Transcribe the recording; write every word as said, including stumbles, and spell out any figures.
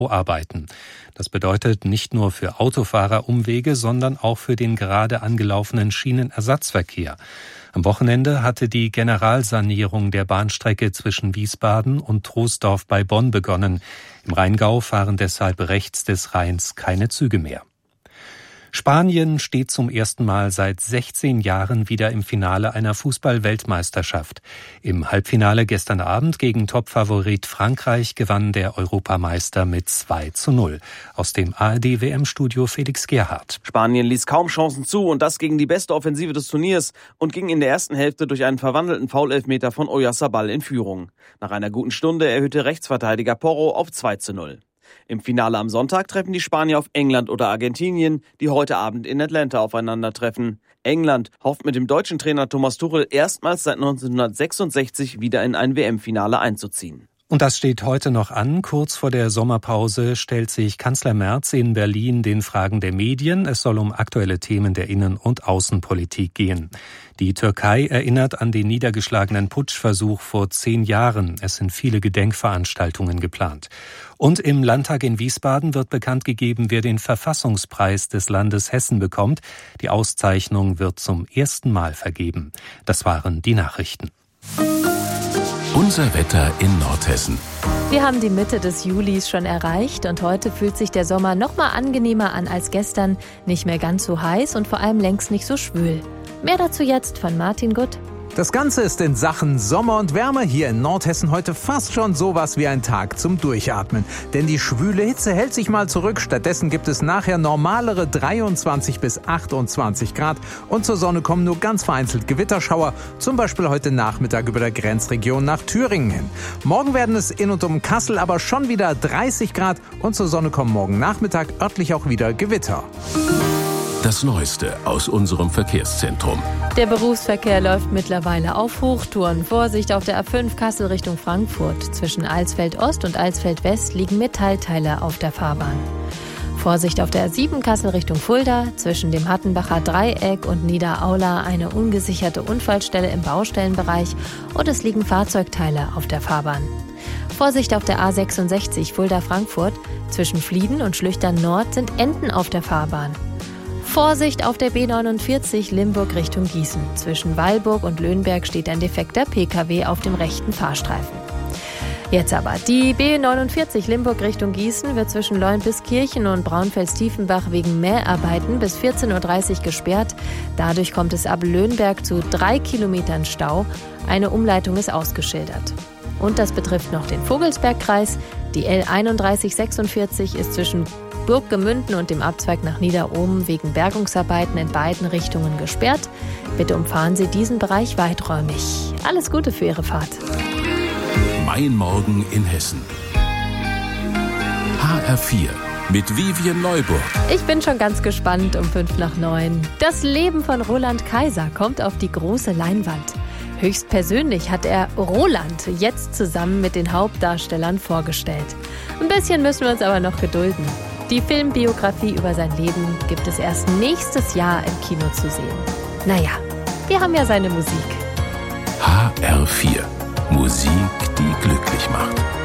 arbeiten. Das bedeutet nicht nur für Autofahrer Umwege, sondern auch für den gerade angelaufenen Schienenersatzverkehr. Am Wochenende hatte die Generalsanierung der Bahnstrecke zwischen Wiesbaden und Troisdorf bei Bonn begonnen. Im Rheingau fahren deshalb rechts des Rheins keine Züge mehr. Spanien steht zum ersten Mal seit sechzehn Jahren wieder im Finale einer Fußball-Weltmeisterschaft. Im Halbfinale gestern Abend gegen Topfavorit Frankreich gewann der Europameister mit zwei zu null. Aus dem A R D-W M-Studio Felix Gerhardt. Spanien ließ kaum Chancen zu und das gegen die beste Offensive des Turniers und ging in der ersten Hälfte durch einen verwandelten Foul-Elfmeter von Oyarzabal in Führung. Nach einer guten Stunde erhöhte Rechtsverteidiger Porro auf zwei zu null. Im Finale am Sonntag treffen die Spanier auf England oder Argentinien, die heute Abend in Atlanta aufeinandertreffen. England hofft mit dem deutschen Trainer Thomas Tuchel erstmals seit neunzehnhundertsechsundsechzig wieder in ein W M-Finale einzuziehen. Und das steht heute noch an. Kurz vor der Sommerpause stellt sich Kanzler Merz in Berlin den Fragen der Medien. Es soll um aktuelle Themen der Innen- und Außenpolitik gehen. Die Türkei erinnert an den niedergeschlagenen Putschversuch vor zehn Jahren. Es sind viele Gedenkveranstaltungen geplant. Und im Landtag in Wiesbaden wird bekannt gegeben, wer den Verfassungspreis des Landes Hessen bekommt. Die Auszeichnung wird zum ersten Mal vergeben. Das waren die Nachrichten. Unser Wetter in Nordhessen. Wir haben die Mitte des Julis schon erreicht und heute fühlt sich der Sommer noch mal angenehmer an als gestern. Nicht mehr ganz so heiß und vor allem längst nicht so schwül. Mehr dazu jetzt von Martin Gutt. Das Ganze ist in Sachen Sommer und Wärme hier in Nordhessen heute fast schon sowas wie ein Tag zum Durchatmen. Denn die schwüle Hitze hält sich mal zurück. Stattdessen gibt es nachher normalere dreiundzwanzig bis achtundzwanzig Grad. Und zur Sonne kommen nur ganz vereinzelt Gewitterschauer. Zum Beispiel heute Nachmittag über der Grenzregion nach Thüringen hin. Morgen werden es in und um Kassel aber schon wieder dreißig Grad. Und zur Sonne kommen morgen Nachmittag örtlich auch wieder Gewitter. Das Neueste aus unserem Verkehrszentrum. Der Berufsverkehr läuft mittlerweile auf Hochtouren. Vorsicht auf der A fünf Kassel Richtung Frankfurt. Zwischen Alsfeld Ost und Alsfeld West liegen Metallteile auf der Fahrbahn. Vorsicht auf der A sieben Kassel Richtung Fulda. Zwischen dem Hattenbacher Dreieck und Niederaula eine ungesicherte Unfallstelle im Baustellenbereich und es liegen Fahrzeugteile auf der Fahrbahn. Vorsicht auf der A sechsundsechzig Fulda-Frankfurt. Zwischen Flieden und Schlüchtern Nord sind Enten auf der Fahrbahn. Vorsicht auf der B neunundvierzig Limburg Richtung Gießen. Zwischen Weilburg und Löhnberg steht ein defekter P K W auf dem rechten Fahrstreifen. Jetzt aber, die B neunundvierzig Limburg Richtung Gießen wird zwischen Leunpiskirchen und Braunfels-Tiefenbach wegen Mäharbeiten bis vierzehn Uhr dreißig gesperrt. Dadurch kommt es ab Löhnberg zu drei Kilometern Stau. Eine Umleitung ist ausgeschildert. Und das betrifft noch den Vogelsbergkreis. Die L einunddreißig sechsundvierzig ist zwischen Burggemünden und dem Abzweig nach Niederohmen wegen Bergungsarbeiten in beiden Richtungen gesperrt. Bitte umfahren Sie diesen Bereich weiträumig. Alles Gute für Ihre Fahrt. Mein Morgen in Hessen. H R vier mit Vivian Neuburg. Ich bin schon ganz gespannt um fünf nach neun. Das Leben von Roland Kaiser kommt auf die große Leinwand. Höchstpersönlich hat er Roland jetzt zusammen mit den Hauptdarstellern vorgestellt. Ein bisschen müssen wir uns aber noch gedulden. Die Filmbiografie über sein Leben gibt es erst nächstes Jahr im Kino zu sehen. Naja, wir haben ja seine Musik. H R vier. Musik, die glücklich macht.